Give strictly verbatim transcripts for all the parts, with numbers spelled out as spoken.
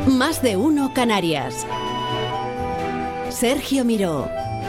Más de uno Canarias. Sergio Miró.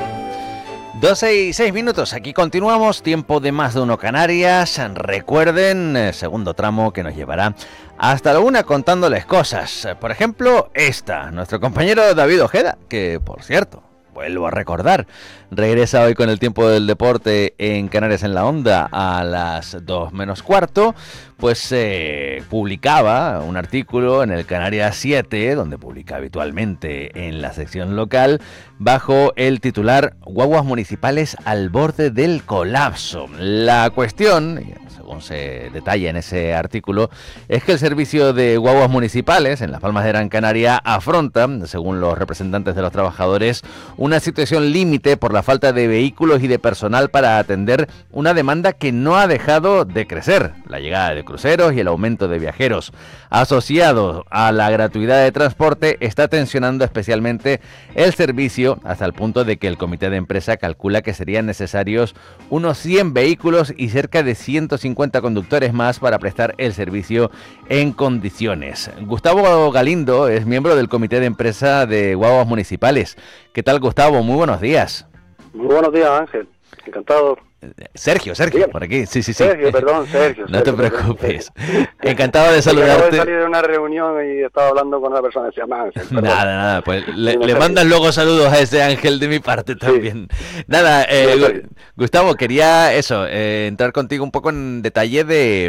doce y seis minutos, aquí continuamos, tiempo de Más de uno Canarias. Recuerden, eh, segundo tramo que nos llevará hasta la una contándoles cosas. Por ejemplo, esta, nuestro compañero David Ojeda, que por cierto, vuelvo a recordar, regresa hoy con el tiempo del deporte en Canarias en la Onda a las dos menos cuarto, pues eh, publicaba un artículo en el Canarias siete, donde publica habitualmente en la sección local, bajo el titular "Guaguas municipales al borde del colapso". La cuestión, según se detalla en ese artículo, es que el servicio de guaguas municipales en Las Palmas de Gran Canaria afronta, según los representantes de los trabajadores, una situación límite por la falta de vehículos y de personal para atender una demanda que no ha dejado de crecer. La llegada de cruceros y el aumento de viajeros, asociado a la gratuidad de transporte, está tensionando especialmente el servicio, hasta el punto de que el comité de empresa calcula que serían necesarios unos cien vehículos y cerca de ciento cincuenta conductores más para prestar el servicio en condiciones. Gustavo Galindo es miembro del comité de empresa de guaguas municipales. ¿Qué tal, Gustavo? Muy buenos días. Muy buenos días, Ángel. Encantado. Sergio, Sergio, Dígame. por aquí. Sí, sí, sí. Sergio, perdón, Sergio. No te Sergio, preocupes. Sergio. Encantado de Acabo de saludarte. salir de una reunión y estaba hablando con una persona que se llama Ángel. Perdón. Nada, nada, pues le, Sí, no le sabía. mandan luego saludos a ese Ángel de mi parte también. Nada, eh, No sabía. Gustavo, quería eso, eh, entrar contigo un poco en detalle de,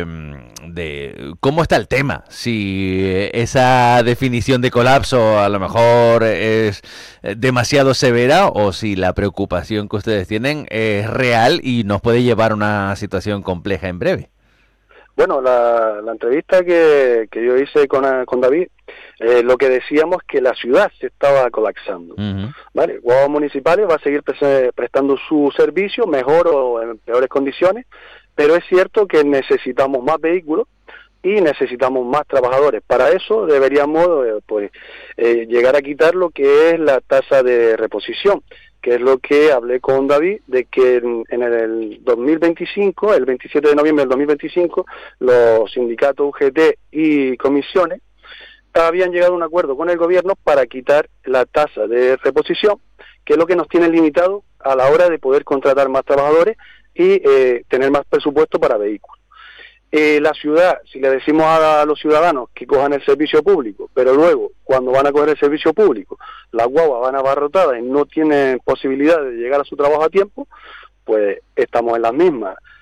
de cómo está el tema. Si esa definición de colapso a lo mejor es demasiado severa o si la preocupación que ustedes tienen es real y nos puede llevar a una situación compleja en breve. Bueno, la, la entrevista que, que yo hice con, con David, eh, lo que decíamos que la ciudad se estaba colapsando. Uh-huh. ¿Vale? Guaguas municipales va a seguir pre- prestando su servicio, mejor o en peores condiciones, pero es cierto que necesitamos más vehículos y necesitamos más trabajadores. Para eso deberíamos eh, pues eh, llegar a quitar lo que es la tasa de reposición, que es lo que hablé con David, de que en, en el dos mil veinticinco, el veintisiete de noviembre del dos mil veinticinco, los sindicatos U G T y comisiones habían llegado a un acuerdo con el gobierno para quitar la tasa de reposición, que es lo que nos tiene limitado a la hora de poder contratar más trabajadores y eh, tener más presupuesto para vehículos. Eh, la ciudad, si le decimos a, a los ciudadanos que cojan el servicio público, pero luego, cuando van a coger el servicio público, las guaguas van abarrotadas y no tienen posibilidad de llegar a su trabajo a tiempo, pues estamos en las mismas.